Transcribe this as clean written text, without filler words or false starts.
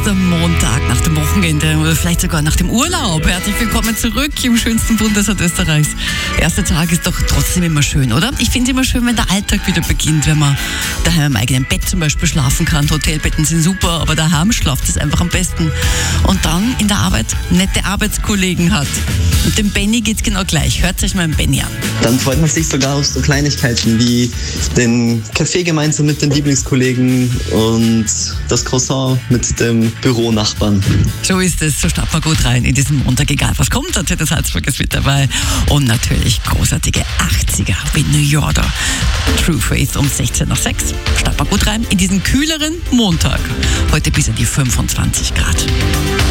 erster Montag nach dem Wochenende oder vielleicht sogar nach dem Urlaub. Herzlich willkommen zurück im schönsten Bundesland Österreichs. Erster Tag ist doch trotzdem immer schön, oder? Ich finde es immer schön, wenn der Alltag wieder beginnt, wenn man daheim im eigenen Bett zum Beispiel schlafen kann. Hotelbetten sind super, aber daheim schlaft es einfach am besten. Und dann in der Arbeit nette Arbeitskollegen hat. Und dem Benny geht's genau gleich. Hört euch mal den Benny an. Dann freut man sich sogar auf so Kleinigkeiten wie den Kaffee gemeinsam mit den Lieblingskollegen und das Croissant mit dem Büronachbarn. So ist es, so starten wir gut rein in diesen Montag, egal was kommt. Das Salzburg ist mit dabei. Und natürlich großartige 80er wie New Yorker. True Faith um 16 nach 6. Starten wir gut rein in diesen kühleren Montag. Heute bis an die 25 Grad.